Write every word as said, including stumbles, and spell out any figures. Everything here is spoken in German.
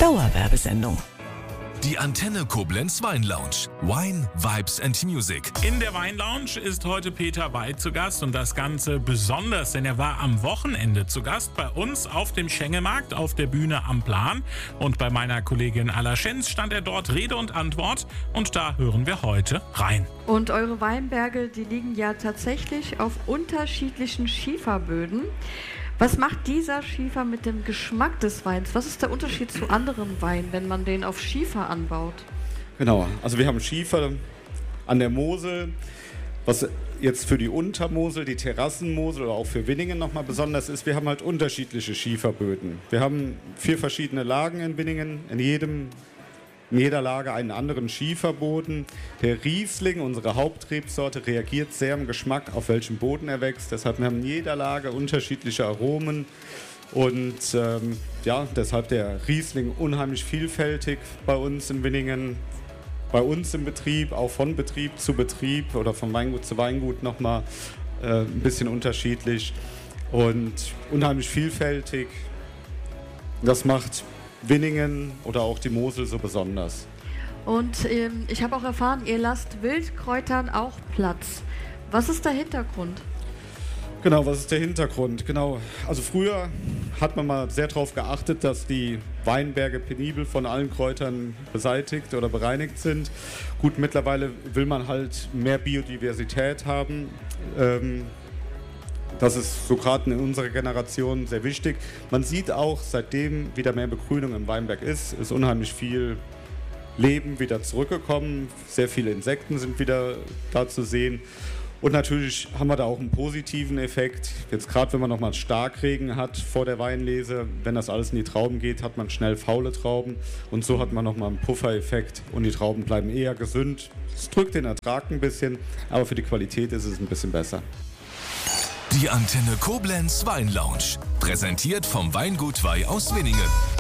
Dauerwerbesendung. Die Antenne Koblenz Weinlounge. Wine, Vibes and Music. In der Weinlounge ist heute Peter Weid zu Gast und das Ganze besonders, denn er war am Wochenende zu Gast bei uns auf dem Schengelmarkt auf der Bühne am Plan und bei meiner Kollegin Alla Schenz stand er dort Rede und Antwort und da hören wir heute rein. Und eure Weinberge, die liegen ja tatsächlich auf unterschiedlichen Schieferböden. Was macht dieser Schiefer mit dem Geschmack des Weins? Was ist der Unterschied zu anderen Weinen, wenn man den auf Schiefer anbaut? Genau, also wir haben Schiefer an der Mosel, was jetzt für die Untermosel, die Terrassenmosel oder auch für Winningen nochmal besonders ist. Wir haben halt unterschiedliche Schieferböden. Wir haben vier verschiedene Lagen in Winningen, in jedem In jeder Lage einen anderen Schieferboden. Der Riesling, unsere Hauptrebsorte, reagiert sehr im Geschmack, auf welchem Boden er wächst. Deshalb haben wir in jeder Lage unterschiedliche Aromen. Und ähm, ja, deshalb der Riesling unheimlich vielfältig bei uns in Winningen. Bei uns im Betrieb, auch von Betrieb zu Betrieb oder von Weingut zu Weingut nochmal äh, ein bisschen unterschiedlich. Und unheimlich vielfältig. Das macht Winningen oder auch die Mosel so besonders. Und ähm, ich habe auch erfahren, ihr lasst Wildkräutern auch Platz. Was ist der Hintergrund? Genau, was ist der Hintergrund? Genau, also früher hat man mal sehr darauf geachtet, dass die Weinberge penibel von allen Kräutern beseitigt oder bereinigt sind. Gut, mittlerweile will man halt mehr Biodiversität haben. Ähm, Das ist so gerade in unserer Generation sehr wichtig. Man sieht auch, seitdem wieder mehr Begrünung im Weinberg ist, ist unheimlich viel Leben wieder zurückgekommen. Sehr viele Insekten sind wieder da zu sehen. Und natürlich haben wir da auch einen positiven Effekt. Jetzt gerade, wenn man nochmal Starkregen hat vor der Weinlese, wenn das alles in die Trauben geht, hat man schnell faule Trauben. Und so hat man nochmal einen Puffereffekt und die Trauben bleiben eher gesund. Es drückt den Ertrag ein bisschen, aber für die Qualität ist es ein bisschen besser. Die Antenne Koblenz Weinlounge. Präsentiert vom Weingut Weih aus Winningen.